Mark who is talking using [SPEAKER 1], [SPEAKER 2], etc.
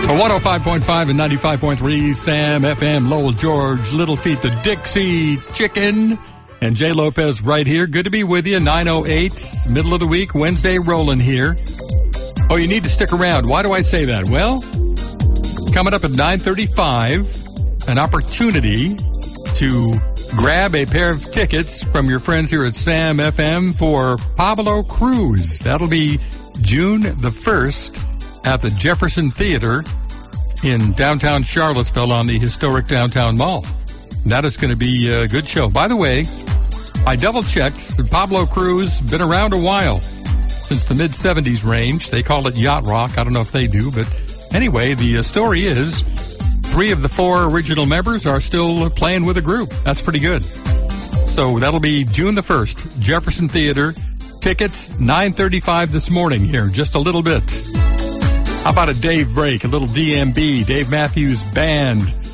[SPEAKER 1] 105.5 and 95.3 Sam FM, Lowell George, Little Feat, the Dixie Chicken, and Jay Lopez right here. Good to be with you. 9:08, middle of the week, Wednesday, rolling here. Oh, you need to stick around. Why do I say that? Well, coming up at 9:35, an opportunity to grab a pair of tickets from your friends here at Sam FM for Pablo Cruise. That'll be June the 1st at the Jefferson Theater in downtown Charlottesville on the historic downtown mall. That is going to be a good show. By the way, I double-checked. Pablo Cruise, been around a while, since the mid-'70s range. They call it yacht rock. I don't know if they do, but anyway, the story is 3 of the 4 original members are still playing with a group. That's pretty good. So that'll be June the 1st, Jefferson Theater. Tickets, 9:35 this morning here, just a little bit. How about a Dave break, a little DMB, Dave Matthews Band.